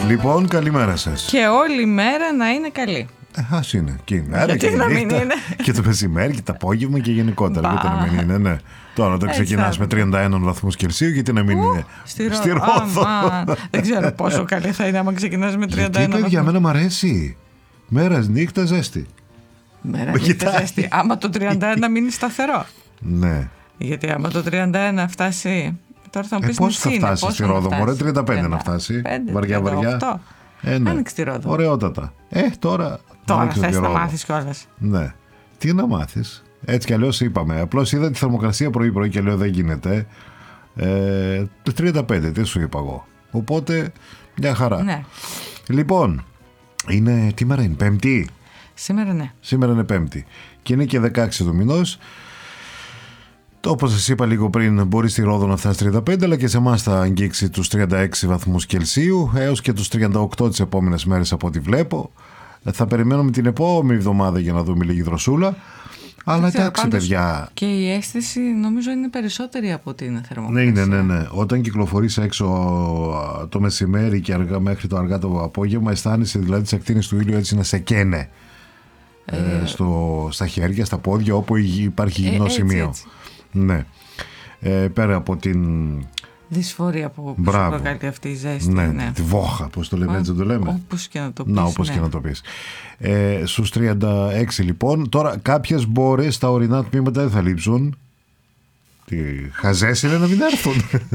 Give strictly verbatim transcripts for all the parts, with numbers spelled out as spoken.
Λοιπόν, καλημέρα σας. Και όλη η μέρα να είναι καλή. Ε, ας είναι. Και η μέρα Γιατί και η να μην νύχτα, είναι. και το μεσημέρι και το απόγευμα και γενικότερα. Γιατί να μην είναι, ναι. Τώρα όταν Έτσι ξεκινάς θα με τριάντα ένα βαθμούς Κελσίου, γιατί να μην είναι. Στη Στη Ρόδο. Ρόδο. Αμάν. Δεν ξέρω πόσο καλή θα είναι άμα ξεκινάς με τριάντα ένα Γιατί, παιδιά, βαθμούς. εμένα μ' αρέσει. Μέρας, νύχτα, ζέστη. Μέρα Με νύχτα κοιτάει. ζέστη. Άμα το τριάντα ένα μείνει σταθερό. Ναι. Γιατί άμα το τριάντα ένα φτάσει. Τώρα θα μου Ε, πεις πώς θα μισή είναι, φτάσει πόσο στη να Ρόδο, φτάσει. μωρέ, τριάντα πέντε να τριάντα φτάσει. πέντε, Βαριά, τριάντα βαριά. οκτώ. Ε, ναι. Άνοιξε τη Ρόδο. Ωραιότατα. Ε, τώρα. Τώρα άνοιξε τη θες να Ρόδο. μάθεις κιόλας. Ναι. Τι να μάθεις. Έτσι κι αλλιώς είπαμε. Απλώς είδα τη θερμοκρασία πρωί-πρωί και λέω δεν γίνεται. Ε, το τριάντα πέντε, τι σου είπα εγώ. Οπότε μια χαρά. Ναι. Λοιπόν, είναι, τι μέρα είναι, Πέμπτη. Σήμερα ναι. Σήμερα είναι Πέμπτη. Και είναι και δεκαέξι του μηνός. Όπως σας είπα λίγο πριν, μπορεί στη Ρόδο να φτάσει τριάντα πέντε, αλλά και σε εμάς θα αγγίξει τους τριάντα έξι βαθμούς Κελσίου έως και τους τριάντα οκτώ τις επόμενες μέρες από ό,τι βλέπω. Θα περιμένουμε την επόμενη εβδομάδα για να δούμε λίγη δροσούλα. Αλλά ξέρω, εντάξει, πάντως, παιδιά. Και η αίσθηση νομίζω είναι περισσότερη από την Ναι, θερμοκρασία. ναι, ναι, ναι. Όταν κυκλοφορείς έξω το μεσημέρι και αργά, μέχρι το αργά το απόγευμα, αισθάνεσαι δηλαδή τις ακτίνες του ήλιου έτσι να σε καίνε. Ε, ε, στο, στα χέρια, στα πόδια, όπου υπάρχει γυμνό ε, έτσι, σημείο. έτσι. Ναι. Ε, πέρα από την Δυσφορία που σου προκαλεί αυτή η ζέστη. Ναι, Ναι. τη βόχα, πώς το λέμε, έτσι δεν το λέμε. Όπως και να το πεις. Να, όπως ναι. και να το πεις. Ε, στους τριάντα έξι λοιπόν, τώρα κάποιες μπόρες στα ορεινά τμήματα δεν θα λείψουν. Τι χαζές είναι να μην έρθουν.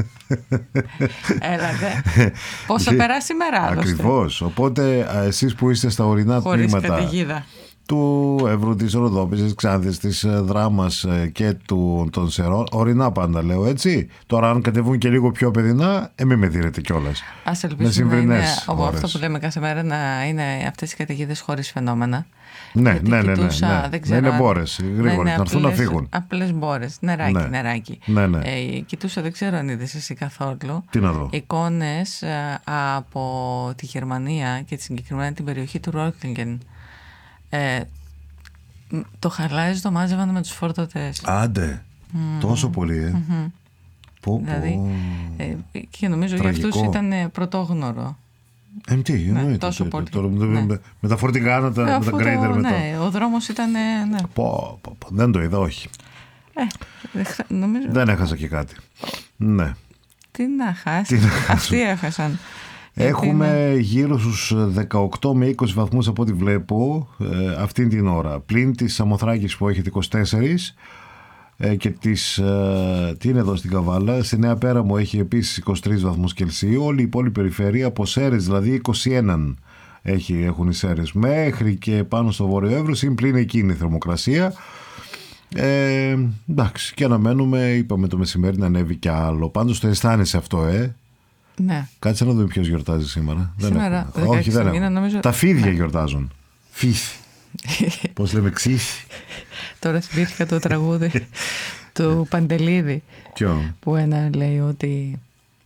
Έλα δε. Πώς θα περάσει η μέρα άλλωστε. Ακριβώς. Οπότε εσείς που είστε στα ορεινά χωρίς τμήματα καταιγίδα του Εύρου, της Ροδόπης, της Ξάνθης, της Δράμας και του, των Σερών, ορεινά πάντα λέω, έτσι. Τώρα αν κατεβούν και λίγο πιο παιδινά, ε, μην με δίνετε κιόλας. Ας Με ελπίσουμε να είναι από ώρες. αυτό που λέμε κάθε μέρα, να είναι αυτές οι καταιγίδες χωρίς φαινόμενα. Ναι, Γιατί ναι, ναι, ναι, κοιτούσα, ναι. δεν ξέρω Να είναι αν- μπόρες γρήγορα, να έρθουν να φύγουν. Απλές μπόρες, νεράκι, Ναι. νεράκι. Ναι, ναι. Ε, κοιτούσα, δεν ξέρω αν είδες εσύ καθόλου. Τι να δω. Εικόνες ε, από τη Γερμανία και συγκεκριμένα την περιοχή του Ρόκλινγκεν. Ε, το χαλάζι το μάζευαν με τους φορτωτές. Άντε, mm. τόσο πολύ, ε. Mm-hmm. Πω, πω. Δηλαδή, ε, και νομίζω Τραγικό. για αυτούς ήταν ε, πρωτόγνωρο. Ε, τι, εννοείται. τόσο πολύ. Τώρα, με, Ναι. με, με τα φορτηγά, τα, με τα Αφού το- γκρέιντερ μετά. ναι, ο δρόμος ήταν. ε, Ναι. Πω, πω, πω, δεν το είδα, όχι. Ε, δεν χα- νομίζω. Δεν έχασα και κάτι. Ναι. Τι να χάσει. Τι να χάσω. Αυτοί έχασαν. Έχουμε Γιατί γύρω στους δεκαοκτώ με είκοσι βαθμούς από ό,τι βλέπω ε, αυτήν την ώρα. Πλην της Σαμοθράκης που έχετε είκοσι τέσσερα ε, και της, ε, τι είναι εδώ στην Καβάλα, στη Νέα Πέραμο έχει επίσης είκοσι τρεις βαθμούς Κελσίου. Όλη η υπόλοιπη περιφέρεια από Σέρρες δηλαδή είκοσι ένα έχει, έχουν οι Σέρρες. Μέχρι και πάνω στο Βόρειο Εύρος είναι πλην εκείνη η θερμοκρασία. Ε, εντάξει, και αναμένουμε, είπαμε το μεσημέρι να ανέβει κι άλλο. Πάντως το αισθάνεσαι αυτό, ε. Ναι. Κάτσε να δούμε ποιος γιορτάζει σήμερα. Σήμερα, Δεν έχουμε. δεκαέξι Όχι, δεν μήνα, έχουμε. νομίζω- Τα φίδια Ναι. γιορτάζουν. Φίθ. Πώς λέμε, ξύθ. Τώρα θυμήθηκα το τραγούδι του Παντελίδη. Ποιο. Που ένα λέει ότι.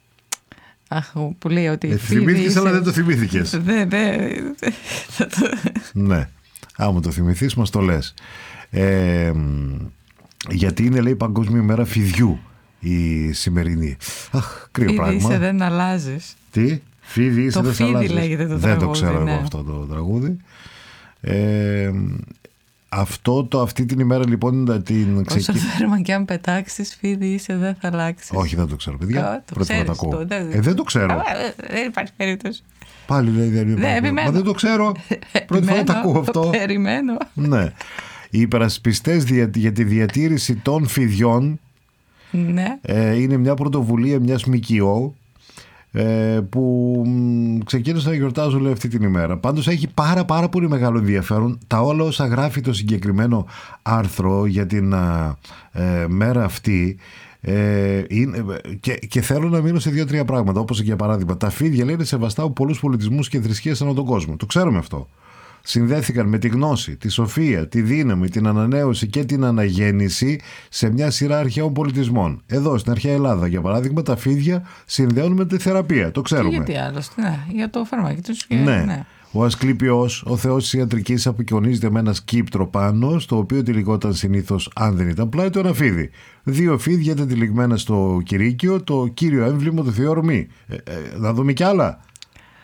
Αχ, που λέει ότι. Ε, φίδι θυμήθηκες, είσαι- αλλά δεν το θυμήθηκες. Ναι, ναι. θα το- Ναι. Άμα το θυμηθείς, μας το λες. Ε, γιατί είναι, λέει, Παγκόσμια ημέρα φιδιού η σημερινή. Αχ, κρύο Φίδι πράγμα. είσαι, δεν αλλάζεις. Τι, φίδι είσαι, Το δεν θα φίδι αλλάζεις. λέγεται το Δεν το τραγούδι, ξέρω ναι. εγώ αυτό το τραγούδι. Ε, αυτό το, αυτή την ημέρα λοιπόν την Όσο ξεκινήσει. θέρμα και αν πετάξεις, φίδι είσαι, δεν θα αλλάξεις. Όχι, δεν το ξέρω, παιδιά. Α, το Πρώτη φορά το ξέρεις, ακούω. το- δεν- Ε, δεν το ξέρω. Α, ε, Δεν υπάρχει περίπτωση. Πάλι λέει δεν Ναι, υπάρχει. επιμένω. Μα δεν το ξέρω. Πρώτη φορά το Περιμένω, ακούω αυτό. Περιμένω. Ναι. Οι υπερασπιστές δια- για τη διατήρηση των φιδιών Ναι. ε, είναι μια πρωτοβουλία μιας ΜΚΟ ε, που μ, ξεκίνησαν να γιορτάζουν, λέει, αυτή την ημέρα. Πάντως έχει πάρα πάρα πολύ μεγάλο ενδιαφέρον τα όλα όσα γράφει το συγκεκριμένο άρθρο για την α, ε, μέρα αυτή. Ε, είναι, και, και θέλω να μείνω σε δύο-τρία πράγματα, όπως για παράδειγμα τα φίδια, λέει, είναι σεβαστά από πολλούς πολιτισμούς και θρησκείες ανά τον κόσμο. Το ξέρουμε αυτό. Συνδέθηκαν με τη γνώση, τη σοφία, τη δύναμη, την ανανέωση και την αναγέννηση σε μια σειρά αρχαίων πολιτισμών. Εδώ στην αρχαία Ελλάδα, για παράδειγμα, τα φίδια συνδέουν με τη θεραπεία. Το ξέρουμε. Και γιατί άλλωστε, ναι, για το φαρμάκι τους. Και, Ναι. ναι. Ο Ασκλήπιος, ο θεός της ιατρικής, απεικονίζεται με ένα σκύπτρο πάνω, στο οποίο τυλιγόταν συνήθως, αν δεν ήταν πλάι του, ένα φίδι. Δύο φίδια ήταν τυλιγμένα στο κηρύκιο, το κύριο έμβλημα του Θεού Ορμή. Ε, ε, να δούμε κι άλλα.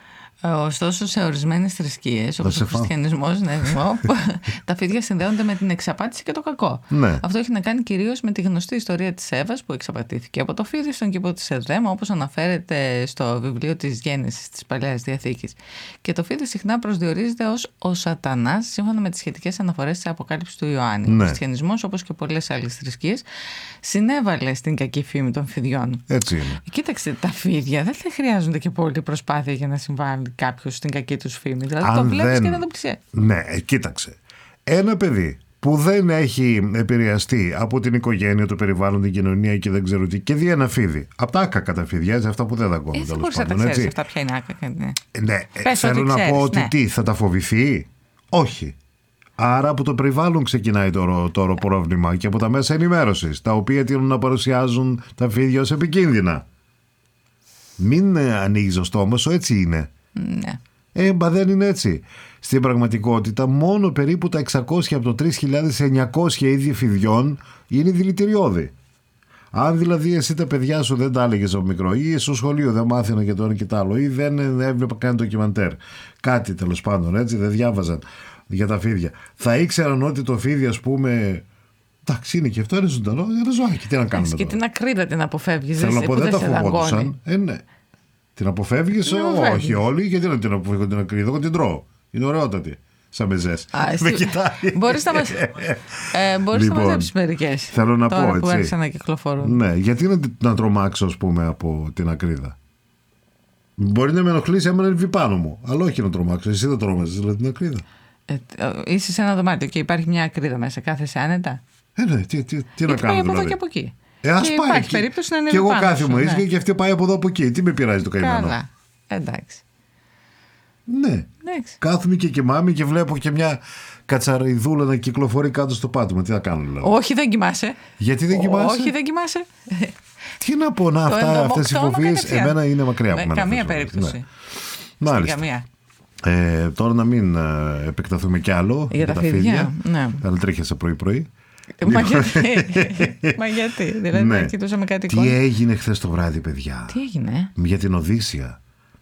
Ωστόσο, σε ορισμένες θρησκείες, όπως ο χριστιανισμός, ναι, τα φίδια συνδέονται με την εξαπάτηση και το κακό. Ναι. Αυτό έχει να κάνει κυρίως με τη γνωστή ιστορία της Εύας που εξαπατήθηκε από το φίδι στον κήπο της Εδέμ, όπως αναφέρεται στο βιβλίο της Γέννησης της Παλαιάς Διαθήκης. Και το φίδι συχνά προσδιορίζεται ως ο Σατανάς, σύμφωνα με τις σχετικές αναφορές της Αποκάλυψης του Ιωάννη. Ναι. Ο χριστιανισμός, όπως και πολλές άλλες θρησκείες, συνέβαλε στην κακή φήμη των φιδιών. Έτσι είναι. Κοίταξε, τα φίδια δεν θα χρειάζονται και πολλή προσπάθεια για να συμβάλλει κάποιος στην κακή τους φήμη. Δηλαδή Αν το βλέπεις δεν... και δεν το πλησιάζει. Ναι, κοίταξε. Ένα παιδί που δεν έχει επηρεαστεί από την οικογένεια, το περιβάλλον, την κοινωνία και δεν ξέρω τι, και δει ένα φίδι. Από τα άκα τα φίδια, αυτά που δεν τα κόβουν. Δεν μπορείς να τα ξέρεις αυτά ποια είναι άκα. Ναι, ναι θέλω να πω ότι ναι. τι, θα τα φοβηθεί. Όχι. Άρα από το περιβάλλον ξεκινάει το, το πρόβλημα και από τα μέσα ενημέρωσης, τα οποία τείνουν να παρουσιάζουν τα φίδια ως επικίνδυνα. Μην ανοίγεις το στόμα σου, έτσι είναι. Ναι. Ε, μα δεν είναι έτσι. Στην πραγματικότητα, μόνο περίπου τα εξακόσια από το τρεις χιλιάδες εννιακόσια είδη φιδιών είναι δηλητηριώδη. Αν δηλαδή εσύ τα παιδιά σου δεν τα έλεγες από μικρό, ή στο σχολείο δεν μάθαινα και το ένα και το άλλο, ή δεν έβλεπα καν ντοκιμαντέρ, κάτι τέλος πάντων, έτσι, δεν διάβαζαν για τα φίδια, θα ήξεραν ότι το φίδι, ας πούμε. Εντάξει, είναι και αυτό, είναι ζωντανό, είναι ζωάκι. Τι να κάνουμε τώρα. Και την ακρίδα την αποφεύγεις. Θέλω να πω, δεν τα φοβόντουσαν. Ε, ναι. Την αποφεύγεις, την όχι όλοι, γιατί να την αποφεύγω την ακρίδα, εγώ την τρώω. Είναι ωραιότατη. Σαν μεζές. Με κοιτάει. Μπορείς να μας ε, μπορείς λοιπόν, να μαζέψεις μερικές. Θέλω να τώρα πω, που άρχισαν να κυκλοφορούν. Ναι, γιατί να, να τρομάξω, ας πούμε, από την ακρίδα. Μπορεί να με ενοχλήσει άμα είναι πάνω μου, αλλά όχι να τρομάξω. Εσύ δεν τρόμαζες, δηλαδή την ακρίδα. Ε, είσαι σε ένα δωμάτιο και υπάρχει μια ακρίδα μέσα, κάθεσαι άνετα. Ε, ναι, τι, τι, τι να κάνω. Πάει από δηλαδή. εδώ και από εκεί. Ε, ας και πάει υπάρχει εκεί. περίπτωση να είναι και εγώ πάνω κάθε σου, μου ναι. και αυτή πάει από εδώ από εκεί. Τι με πειράζει το καημένο. Καλά. Εντάξει. Ναι. Εντάξει. Κάθομαι και κοιμάμαι και βλέπω και μια κατσαριδούλα να κυκλοφορεί κάτω στο πάτωμα. Τι θα κάνω, δηλαδή. Όχι, δεν κοιμάσαι. Γιατί δεν κοιμάσαι. Όχι, δεν κοιμάσαι. Τι να πω, να αυτά, αυτές οι φοβίες εμένα είναι μακριά από μένα. Καμία περίπτωση. Ναι. Μάλιστα. Καμία. Ε, τώρα να μην ε, επεκταθούμε κι άλλο για, για τα φίδια. Ναι. Αλλά τρίχιασα πρωί-πρωί. Μα γιατί, Μα γιατί, δηλαδή ναι. κοιτούσαμε κάτι Τι εικόνα. έγινε χθες το βράδυ, παιδιά. Τι έγινε? Για την Οδύσσια.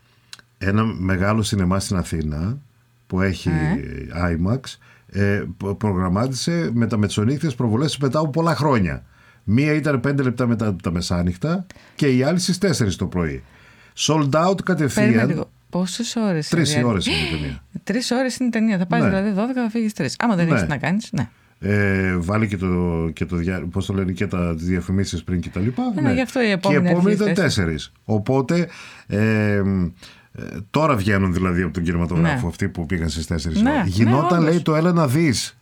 Ένα μεγάλο σινεμά στην Αθήνα που έχει ε. IMAX ε, προγραμμάτισε με τα μετσονύχτες προβολές μετά από πολλά χρόνια. Μία ήταν πέντε λεπτά μετά τα μεσάνυχτα και η άλλη στις τέσσερις το πρωί. Sold out κατευθείαν. Πόσες ώρες? Τρεις ώρες είναι η ταινία. Τρεις ώρες είναι η ταινία. Θα πάει ναι. δηλαδή δώδεκα, θα φύγεις τρεις. Άμα δεν ναι. έχεις να κάνεις, ναι. Ε, βάλει και το, και το, πώς το λένε, και τα διαφημίσεις πριν και τα λοιπά. Ναι, ναι. Γι' αυτό η επόμενη, και η επόμενη ήταν τέσσερις. Οπότε ε, ε, τώρα βγαίνουν δηλαδή από τον κινηματογράφο ναι. αυτοί που πήγαν στις τέσσερις. Ναι. Γινόταν, ναι, λέει, το έλα να δεις.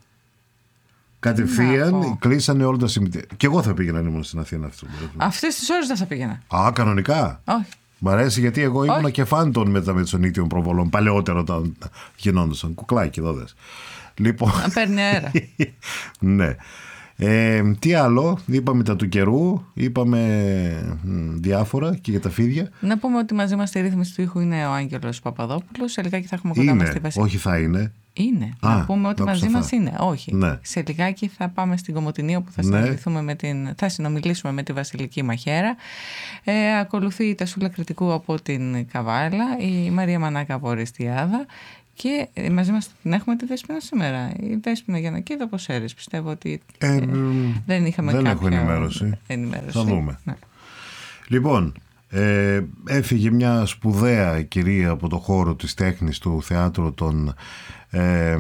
Κατευθείαν ναι, κλείσανε όλα τα σημεία. Και εγώ θα πήγαινα αν ήμουν στην Αθήνα αυτό. Αυτές τις ώρες δεν θα πήγαινα. Α, κανονικά. Όχι. Μ' αρέσει γιατί εγώ ήμουν και φαν των μεταμετσονίκτιων προβολών παλαιότερο όταν γινόντουσαν. Κουκλάκι εδώ δες. Λοιπόν... Να παίρνει αέρα. Ναι. Ε, τι άλλο, είπαμε τα του καιρού, είπαμε μ, διάφορα και για τα φίδια. Να πούμε ότι μαζί μας στη ρύθμιση του ήχου είναι ο Άγγελος Παπαδόπουλος. Σε λιγάκι θα έχουμε κοντά μας τη Βασιλική. Όχι θα είναι. Είναι. Α, να πούμε ότι μαζί μας είναι. Όχι. Ναι. Σε λιγάκι θα πάμε στην Κομοτηνή όπου θα, ναι. με την, θα συνομιλήσουμε με τη Βασιλική Μαχαίρα. Ε, ακολουθεί η Τασούλα Κρητικού από την Καβάλα, η Μαρία Μανάκα από Οριστιάδα. Και μαζί μας την έχουμε τη Δέσποινα σήμερα. Η Δέσποινα Γιαννακίδου από Σέρρες. Πιστεύω ότι ε, ε, δεν είχαμε δεν κάποια έχω ενημέρωση. ενημέρωση. Θα δούμε. Ναι. Λοιπόν, ε, έφυγε μια σπουδαία κυρία από το χώρο της τέχνης του θεάτρου των, ε,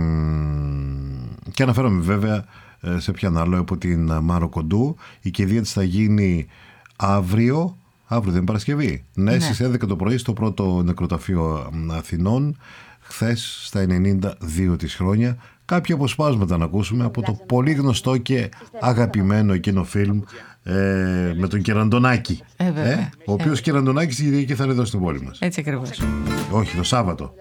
και αναφέρομαι βέβαια σε ποιαν άλλο, από την Μάρο Κοντού. Η κηδεία της θα γίνει αύριο. Αύριο δεν είναι Παρασκευή. Ναι, ναι. Στις έντεκα το πρωί στο πρώτο νεκροταφείο Αθηνών. Χθες στα ενενήντα δύο της χρόνια. Κάποια αποσπάσματα να ακούσουμε από το πολύ γνωστό και αγαπημένο εκείνο φιλμ ε, με τον Κυραντονάκη. Ε, ε, ο οποίος ε. Κυραντονάκης στην Κυριακή θα είναι εδώ στην πόλη μας. Έτσι ακριβώς. Όχι, το Σάββατο.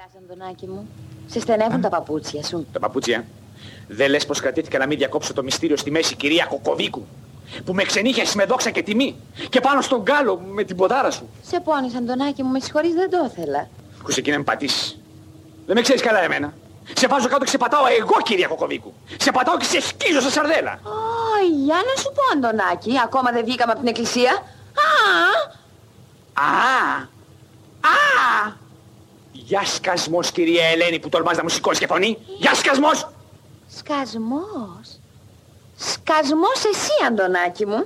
Σε στενεύουν τα παπούτσια σου. Τα παπούτσια. Δεν λες πως κρατήθηκα να μην διακόψω το μυστήριο στη μέση, κυρία Κοκοβίκου, που με ξενύχιασες με δόξα και τιμή και πάνω στον γκάλο με την ποδάρα σου. Σε πόνεις, Αντωνάκη μου, με συγχωρείς, δεν το ήθελα. Ακούσε εκεί να με πατήσεις. Δεν με ξέρεις καλά εμένα. Σε βάζω κάτω και σε πατάω εγώ, κυρία Κοκοβίκου. Σε πατάω και σε σκίζω σε σαρδέλα. Ω, για να σου πω, Αντωνάκη, ακόμα δεν βγήκαμε από την εκκλησία. Α! Α! Α! Γεια σκασμός, κυρία Ελένη, που τολμάς να μου σηκώσεις και φωνή. Γεια σκασμός. Σκασμός. Σκασμός εσύ, Αντωνάκη μου.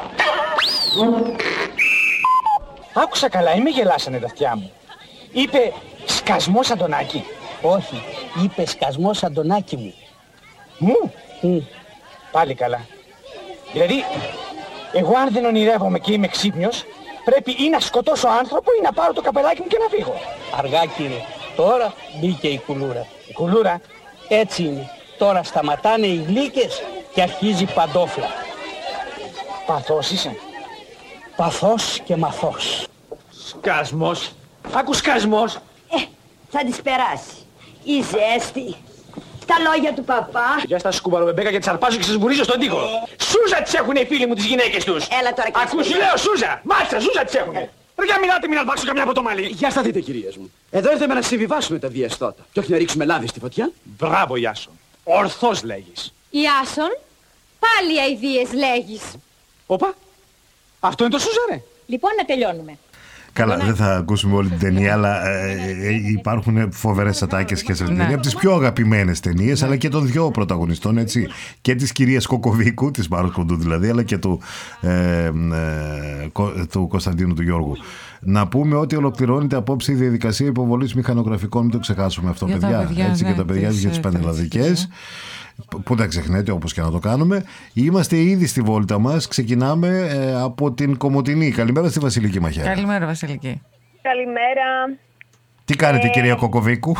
Άκουσα καλά, ή με γελάσανε τα αυτιά μου. Είπε σκασμός, Αντωνάκη. Όχι, είπε σκασμός, Αντωνάκη μου. Μου. Mm. Πάλι καλά. Δηλαδή, εγώ αν δεν ονειρεύομαι και είμαι ξύπνιος, πρέπει ή να σκοτώσω άνθρωπο ή να πάρω το καπελάκι μου και να φύγω. Αργά, κύριε. Τώρα μπήκε η κουλούρα. Η κουλούρα. Έτσι είναι. Τώρα σταματάνε οι γλύκες και αρχίζει παντόφλα. Παθός είσαι. Παθός και μαθός. Σκασμός. Άκου σκασμός. Ε, θα της περάσει. Η ζέστη. Τα λόγια του παπά. Για στα σκουμπαλομπεμπέκα και τις αρπάζω και σας βουρίζω στον τοίχο. Σούζα τις έχουνε οι φίλοι μου τις γυναίκες τους. Έλα τώρα και Ακούς, σου λέω Σούζα. Μάλιστα, Σούζα τις έχουνε. Ρε για μιλάτε, μην αρπάξω καμιά από το μαλλί. Για σταθείτε, κυρίες μου. Εδώ ήρθαμε να συμβιβάσουμε τα διαστότα. Και όχι να ρίξουμε λάδι στη φωτιά. Μπράβο, Ιάσον. Ορθώς λέγεις. Ιάσον, πάλι αηδίες λέγεις. Όπα, αυτό είναι το Σούζα, ρε. Λοιπόν, να τελειώνουμε. Καλά, δεν θα ακούσουμε όλη την ταινία, αλλά ε, ε, υπάρχουν φοβερές ατάκες και σε αυτήν την ταινία. Από τις πιο αγαπημένες ταινίες, αλλά και των δυο πρωταγωνιστών, έτσι. Και της κυρίας Κοκοβίκου, της Μάρος Κοντού δηλαδή, αλλά και του, ε, ε, του Κωνσταντίνου του Γιώργου. Να πούμε ότι ολοκληρώνεται απόψε η διαδικασία υποβολής μηχανογραφικών, μην το ξεχάσουμε αυτό, Για παιδιά. παιδιά, έτσι, ναι, και τα παιδιά τις, για τις ε, πανελλαδικές. Που δεν ξεχνάτε, όπως και να το κάνουμε. Είμαστε ήδη στη βόλτα μας. Ξεκινάμε ε, από την Κομοτηνή. Καλημέρα στη Βασιλική Μαχαίρα. Καλημέρα, Βασιλική. Καλημέρα. Τι κάνετε, ε... κυρία Κοκοβίκου?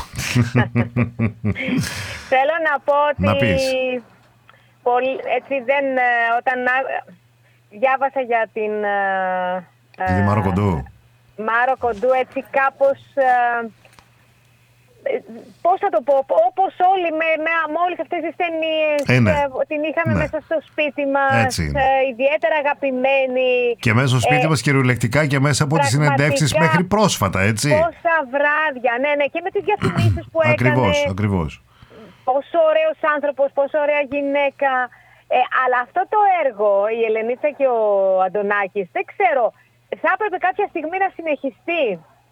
Θέλω να πω ότι να πεις. Πολύ, έτσι δεν, όταν διάβασα για την Τη Μάρο Κοντού. Μάρο Κοντού, έτσι κάπως, πώς θα το πω, όπως όλοι με, με, με όλες αυτές τις ταινίες ε, ναι. την είχαμε ναι. μέσα στο σπίτι μας, ε, ιδιαίτερα αγαπημένη. Και μέσα στο σπίτι ε, μας κυριολεκτικά και μέσα από τις συνεντεύξεις μέχρι πρόσφατα, έτσι. Πόσα βράδια, ναι, ναι, και με τις διαφημίσεις που έκανε. Ακριβώς, ακριβώς. Πόσο ωραίος άνθρωπος, πόσο ωραία γυναίκα. Ε, αλλά αυτό το έργο, η Ελενίτσα και ο Αντωνάκης, δεν ξέρω, θα έπρεπε κάποια στιγμή να συνεχιστεί.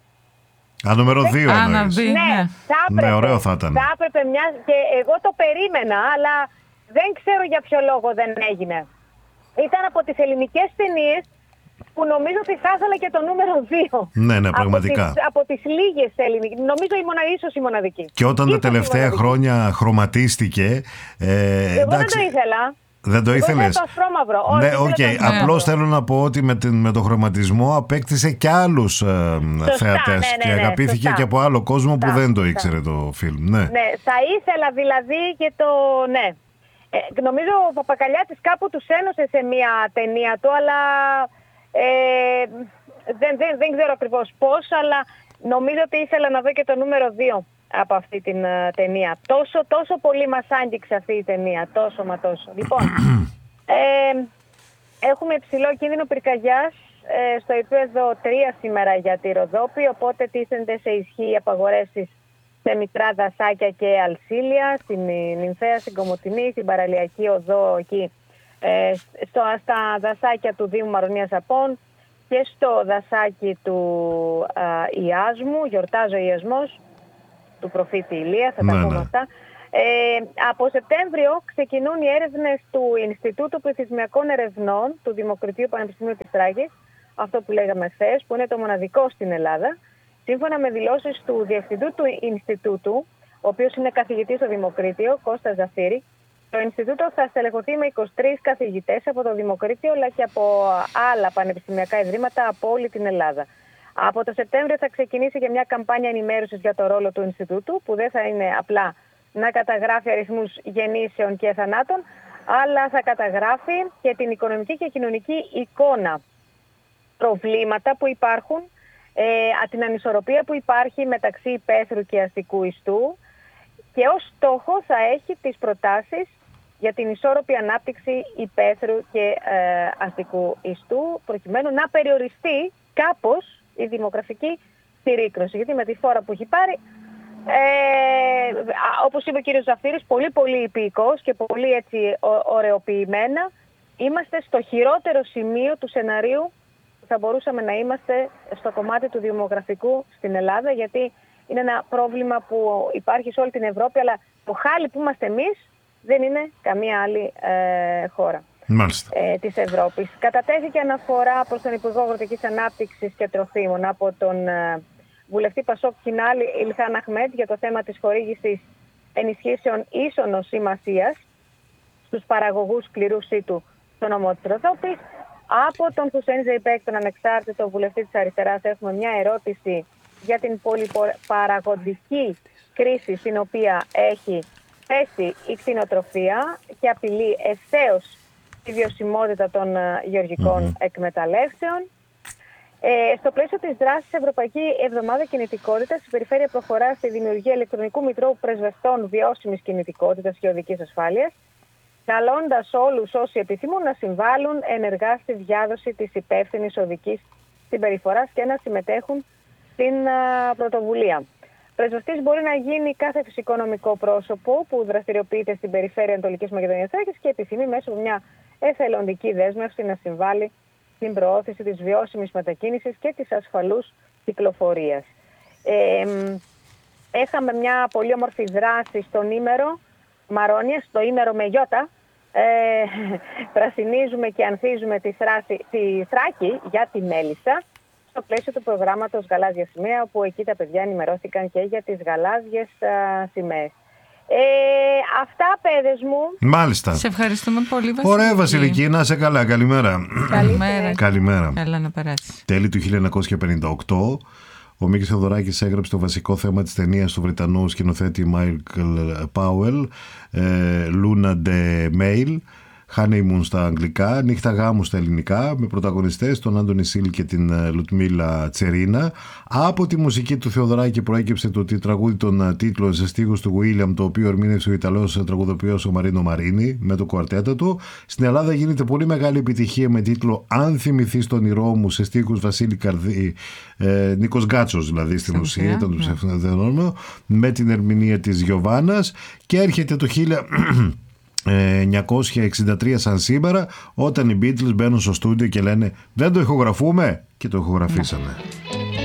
Α, νούμερο δύο εννοείς. Ναι, ναι. Θα έπρεπε, ναι, ωραίο θα ήταν. Θα έπρεπε μια... Και εγώ το περίμενα, αλλά δεν ξέρω για ποιο λόγο δεν έγινε. Ήταν από τις ελληνικές ταινίες που νομίζω ότι θα ήθελα και το νούμερο δύο. Ναι, ναι, πραγματικά. Από τις, από τις λίγες ελληνικές. Νομίζω η μοναδική, ίσως η μοναδική. Και όταν ίσως τα τελευταία χρόνια χρωματίστηκε. Ε, εγώ εντάξει, δεν το ήθελα. Δεν το ήθελες? Το ασπρόμαυρο. Ναι, οκ. Okay. Απλώς θέλω να πω ότι με, την, με το χρωματισμό απέκτησε και άλλους ε, θεατές. Ναι, ναι, και ναι, αγαπήθηκε σωστά. και από άλλο κόσμο Σωστά, που δεν το σωστά. ήξερε το φιλμ. Ναι. ναι, θα ήθελα δηλαδή και το... Ναι. Ε, νομίζω ο Παπακαλιάτης κάπου τους ένωσε σε μια ταινία του, αλλά ε, δεν, δεν, δεν ξέρω ακριβώς πώς, αλλά νομίζω ότι ήθελα να δω και το νούμερο δύο από αυτή την uh, ταινία. Τόσο, τόσο πολύ μας άγγιξε αυτή η ταινία. Τόσο μα τόσο. Λοιπόν, ε, έχουμε υψηλό κίνδυνο πυρκαγιάς ε, στο επίπεδο τρία σήμερα για τη Ροδόπη, οπότε τίθενται σε ισχύ οι απαγορεύσεις σε μικρά δασάκια και αλσίλια, στην Νυμφαία, στην Κομοτηνή, στην Παραλιακή Οδό εκεί, ε, στο, στα δασάκια του Δήμου Μαρονίας Απών και στο δασάκι του α, Ιάσμου, γιορτάζει ο Ιασμός του προφήτη Ηλία, θα τα ναι, πούμε ναι. αυτά. Ε, από Σεπτέμβριο ξεκινούν οι έρευνες του Ινστιτούτου Πληθυσμιακών Ερευνών του Δημοκρατίου Πανεπιστημίου της Τράκης, αυτό που λέγαμε χθες, που είναι το μοναδικό στην Ελλάδα. Σύμφωνα με δηλώσεις του Διευθυντού του Ινστιτούτου, ο οποίος είναι καθηγητής στο Δημοκρίτιο, Κώστας Ζαφύρη, το Ινστιτούτο θα στελεχωθεί με είκοσι τρεις καθηγητές από το Δημοκρίτιο, αλλά και από άλλα πανεπιστημιακά ιδρύματα από όλη την Ελλάδα. Από το Σεπτέμβριο θα ξεκινήσει και μια καμπάνια ενημέρωσης για το ρόλο του Ινστιτούτου, που δεν θα είναι απλά να καταγράφει αριθμούς γεννήσεων και θανάτων, αλλά θα καταγράφει και την οικονομική και κοινωνική εικόνα, προβλήματα που υπάρχουν, ε, την ανισορροπία που υπάρχει μεταξύ υπαίθρου και αστικού ιστού, και ως στόχο θα έχει τις προτάσεις για την ισόρροπη ανάπτυξη υπαίθρου και ε, αστικού ιστού, προκειμένου να περιοριστεί κάπως η δημογραφική συρρίκνωση. Γιατί με τη φόρα που έχει πάρει, ε, όπως είπε ο κύριος Ζαφύρης, πολύ πολύ υπηκός και πολύ έτσι ωρεοποιημένα, είμαστε στο χειρότερο σημείο του σεναρίου που θα μπορούσαμε να είμαστε στο κομμάτι του δημογραφικού στην Ελλάδα, γιατί είναι ένα πρόβλημα που υπάρχει σε όλη την Ευρώπη, αλλά το χάλι που είμαστε εμείς δεν είναι καμία άλλη ε, χώρα ε, της Ευρώπης. Κατατέθηκε αναφορά προς τον Υπουργό Αγροτικής Ανάπτυξης και Τροφίμων από τον ε, βουλευτή Πασόκ Κινάλη Ιλχάν Αχμέτ για το θέμα της χορήγησης ενισχύσεων ίσονος σημασίας στους παραγωγούς σκληρού σύτου στο νομό της Ροδόπης. Από τον Χουσέιν Ζεϊπέκ, τον ανεξάρτητο βουλευτή της Αριστεράς, έχουμε μια ερώτηση για την πολυπαραγωγική κρίση στην οποία έχει θέσει η κτηνοτροφία και απειλεί ευθέως τη βιωσιμότητα των γεωργικών mm-hmm. εκμεταλλεύσεων. Ε, στο πλαίσιο της δράσης Ευρωπαϊκή Εβδομάδα Κινητικότητας, η Περιφέρεια προχωρά στη δημιουργία ηλεκτρονικού μητρώου πρεσβευτών βιώσιμης κινητικότητας και οδικής ασφάλειας, καλώντας όλους όσοι επιθυμούν να συμβάλλουν ενεργά στη διάδοση της υπεύθυνης οδικής συμπεριφοράς και να συμμετέχουν στην α, πρωτοβουλία. Πρεσβευτής μπορεί να γίνει κάθε φυσικό νομικό πρόσωπο που δραστηριοποιείται στην περιφέρεια Ανατολικής Μακεδονίας Θράκης και επιθυμεί μέσω από μια εθελοντική δέσμευση να συμβάλλει στην προώθηση της βιώσιμης μετακίνησης και της ασφαλούς κυκλοφορίας. Ε, έχαμε μια πολύ όμορφη δράση στον Ήμερο Μαρόνια, στο Ήμερο με Γιώτα. Ε, πρασινίζουμε και ανθίζουμε τη, θράση, τη Θράκη για τη μέλισσα στο πλαίσιο του προγράμματος Γαλάζια Σημαία, όπου εκεί τα παιδιά ενημερώθηκαν και για τις γαλάζιες α, σημαίες. Ε, αυτά, παιδες μου. Μάλιστα. Σε ευχαριστούμε πολύ, Βασιλική. Ωραία, Βασιλική, να σε καλά. Καλημέρα. Καλημέρα. Καλημέρα. Καλά να περάσει. Τέλη του χίλια εννιακόσια πενήντα οκτώ, ο Μίκης Θεοδωράκης έγραψε το βασικό θέμα της ταινίας του Βρετανού σκηνοθέτη Μάικλ Πάουελ, Luna de Mail, Honeymoon στα αγγλικά, Νύχτα γάμου στα ελληνικά, με πρωταγωνιστές τον Άντονι Σίλ και την Λουτμίλα Τσερίνα. Από τη μουσική του Θεοδωράκη προέκυψε το ότι τραγούδι των τίτλων σε στίχους του William, το οποίο ερμήνευσε ο Ιταλός τραγουδοποιός ο Μαρίνο Μαρίνι με το κουαρτέτο του. Στην Ελλάδα γίνεται πολύ μεγάλη επιτυχία με τίτλο «Αν θυμηθείς τον όνειρό μου», σε στίχους Βασίλη Καρδί, ε, Νίκος Γκάτσος δηλαδή στην ουσία, ήταν το ψευδόνυμο, με την ερμηνεία της Γιωβάνας, και έρχεται το χίλια εννιακόσια εξήντα τρία σαν σήμερα, όταν οι Beatles μπαίνουν στο στούντιο και λένε «Δεν το ηχογραφούμε», και το ηχογραφήσανε.